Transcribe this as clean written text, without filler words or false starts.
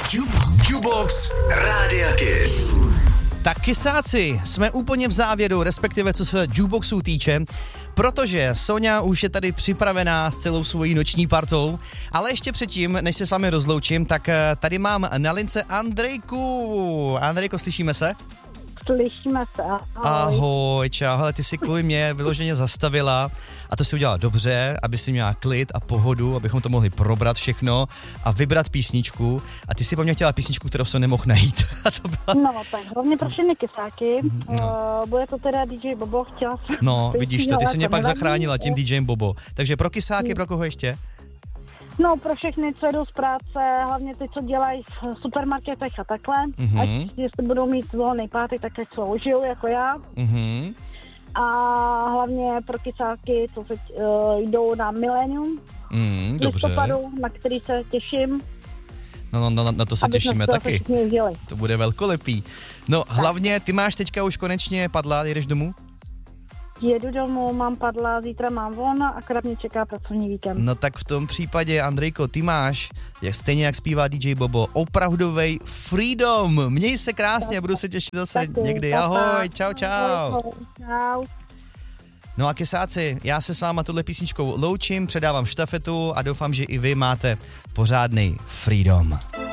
Jubox Rádia Kiss. Tak kysáci, jsme úplně v závěru, respektive co se jukeboxů týče, protože Soňa už je tady připravená s celou svojí noční partou, ale ještě předtím, než se s vámi rozloučím, tak tady mám na lince Andrejku. Andrejko, slyšíme se? Slyšíme se, Ahoj, čau, hele, ty si kvůli mě vyloženě zastavila a to si udělala dobře, aby si měla klid a pohodu, abychom to mohli probrat všechno a vybrat písničku a ty si po mně chtěla písničku, kterou jsem nemohl najít. A to byla... No, tak hlavně pro všechny kysáky, bude to teda DJ Bobo, chtěla jsem... No, vidíš to, ty jsi mě pak zachránila tím DJem Bobo. Takže pro kysáky, pro koho ještě? No, pro všechny, co jdou z práce, hlavně ty, co dělají v supermarketech a takhle. Ať jestli budou mít volný pátek, tak ať se užijou jako já. A hlavně pro kysáky, co teď jdou na Millennium. Dobře. Listopadu, na který se těším. No, na to se těšíme taky. To bude velkolepý. No, hlavně, ty máš teďka už konečně padla, jedeš domů? Jedu domů, mám padla, zítra mám volno, akorát mě čeká pracovní víkend. No tak v tom případě, Andrejko, ty máš, stejně jak zpívá DJ Bobo, opravdovej freedom. Měj se krásně, budu se těšit zase někdy. Ahoj, čau. Čau. No a kysáci, já se s váma tuhle písničkou loučím, předávám štafetu a doufám, že i vy máte pořádnej freedom.